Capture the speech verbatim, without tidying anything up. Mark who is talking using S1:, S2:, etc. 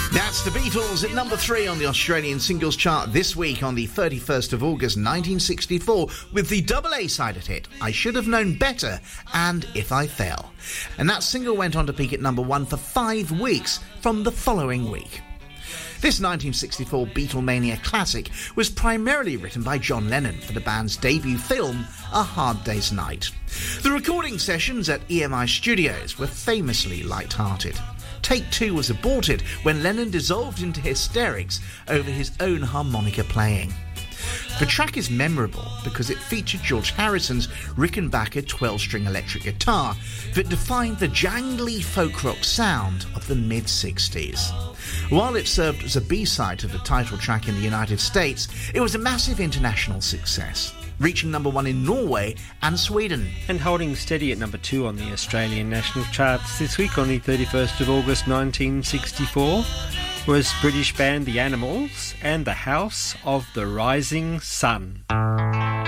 S1: That's the Beatles at number three on the Australian singles chart this week on the thirty-first of August nineteen sixty-four with the double A-sided hit I Should Have Known Better and If I Fell. And that single went on to peak at number one for five weeks from the following week. This nineteen sixty-four Beatlemania classic was primarily written by John Lennon for the band's debut film, A Hard Day's Night. The recording sessions at E M I Studios were famously light-hearted. Take Two was aborted when Lennon dissolved into hysterics over his own harmonica playing. The track is memorable because it featured George Harrison's Rickenbacker twelve-string electric guitar that defined the jangly folk rock sound of the mid-sixties. While it served as a B-side to the title track in the United States, it was a massive international success, reaching number one in Norway and Sweden.
S2: And holding steady at number two on the Australian national charts this week on the thirty-first of August nineteen sixty-four was British band The Animals and The House of the Rising Sun.